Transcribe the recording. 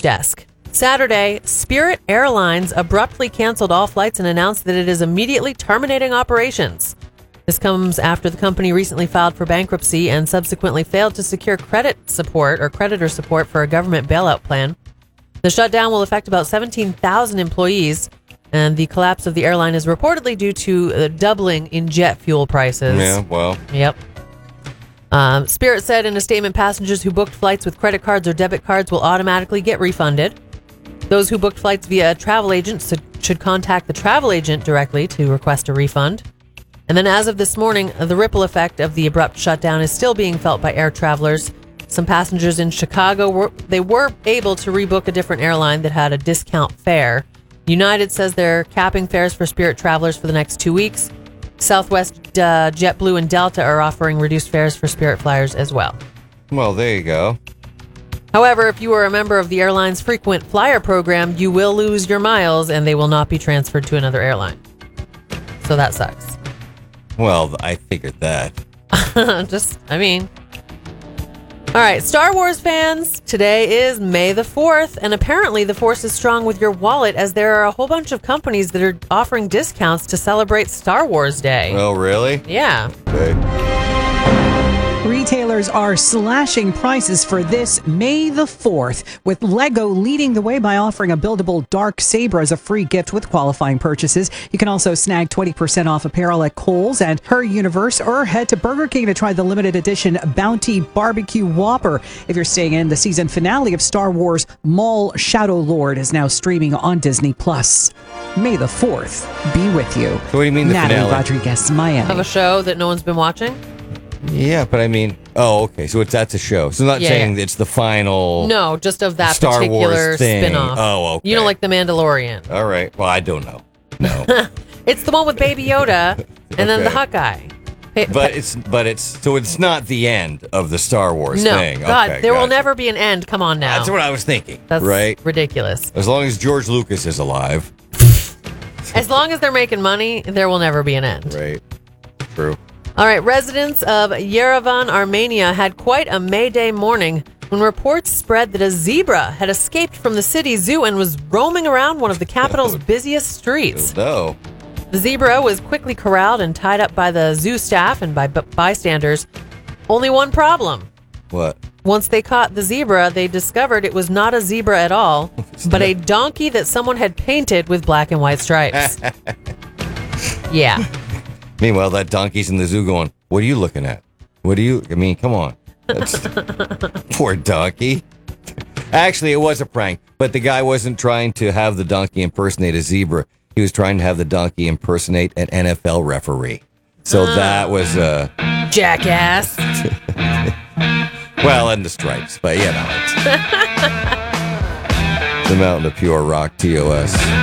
desk. Saturday, Spirit Airlines abruptly canceled all flights and announced that it is immediately terminating operations. This comes after the company recently filed for bankruptcy and subsequently failed to secure creditor support for a government bailout plan. The shutdown will affect about 17,000 employees, and the collapse of the airline is reportedly due to a doubling in jet fuel prices. Yeah, well. Yep. Spirit said in a statement, passengers who booked flights with credit cards or debit cards will automatically get refunded. Those who booked flights via a travel agent should contact the travel agent directly to request a refund. And then as of this morning, the ripple effect of the abrupt shutdown is still being felt by air travelers. Some passengers in Chicago were able to rebook a different airline that had a discount fare. United says they're capping fares for Spirit travelers for the next 2 weeks. Southwest, JetBlue, and Delta are offering reduced fares for Spirit flyers as well. Well, there you go. However, if you are a member of the airline's frequent flyer program, you will lose your miles and they will not be transferred to another airline. So that sucks. Well, I figured that. All right, Star Wars fans, today is May the 4th, and apparently the force is strong with your wallet as there are a whole bunch of companies that are offering discounts to celebrate Star Wars Day. Oh, really? Yeah. Okay. Retailers are slashing prices for this May the 4th, with Lego leading the way by offering a buildable dark saber as a free gift with qualifying purchases. You can also snag 20% off apparel at Kohl's and Her Universe, or head to Burger King to try the limited edition Bounty Barbecue Whopper. If you're staying in, the season finale of Star Wars Maul Shadow Lord is now streaming on Disney+. May the 4th be with you. So what do you mean the Natalie finale? Rodriguez, Miami. Of a show that no one's been watching? Yeah, but I mean, okay, so that's a show. So not saying it's the final. No, just of that Star particular Wars thing. spin-off. Oh, okay. You know, like The Mandalorian. All right. Well, I don't know. No. It's the one with Baby Yoda and then the Okay. Hawkeye. But it's not the end of the Star Wars No, thing. God, Okay, there will gotcha. never be an end. Come on now. That's what I was thinking. That's right. ridiculous. As long as George Lucas is alive. As long as they're making money, there will never be an end. Right. True. All right, residents of Yerevan, Armenia had quite a May Day morning when reports spread that a zebra had escaped from the city zoo and was roaming around one of the capital's busiest streets. No. The zebra was quickly corralled and tied up by the zoo staff and by bystanders. Only one problem. What? Once they caught the zebra, they discovered it was not a zebra at all, but a donkey that someone had painted with black and white stripes. Yeah. Meanwhile, that donkey's in the zoo going, what are you looking at? Come on. Poor donkey. Actually, it was a prank, but the guy wasn't trying to have the donkey impersonate a zebra. He was trying to have the donkey impersonate an NFL referee. So that was... Jackass. Well, and the stripes, but you know. It's the Mountain of Pure Rock, TOS.